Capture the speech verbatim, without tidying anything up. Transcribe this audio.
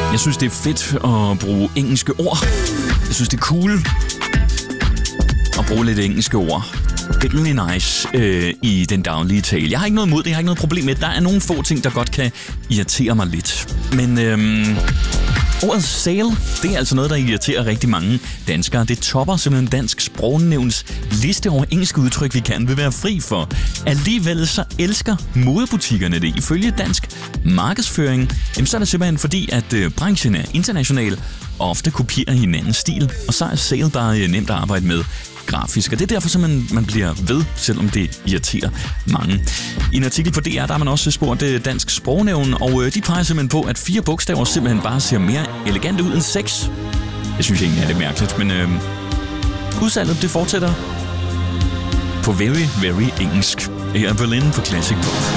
Jeg synes, det er fedt at bruge engelske ord. Jeg synes, det er cool at bruge lidt engelske ord. Det er really nice øh, i den daglige tale. Jeg har ikke noget imod det, jeg har ikke noget problem med det. Der er nogle få ting, der godt kan irritere mig lidt. Men øhm, ordet sail, det er altså noget, der irriterer rigtig mange danskere. Det topper simpelthen Dansk Sprognævns liste over engelske udtryk, vi kan vil være fri for. Alligevel så elsker modebutikkerne det. Ifølge Dansk Markedsføring, jamen, så er det simpelthen fordi, at øh, branchen er international og ofte kopierer hinandens stil. Og så er sail bare øh, nemt at arbejde med grafisk, og det er derfor, så man, man bliver ved, selvom det irriterer mange. I en artikel på D R, der har man også spurgt Dansk Sprognævn, og de peger simpelthen på, at fire bogstaver simpelthen bare ser mere elegant ud end seks. Det synes jeg egentlig er lidt mærkeligt, men øh, udsalget, det fortsætter på very, very engelsk. Her er Berlin på Classic Pop.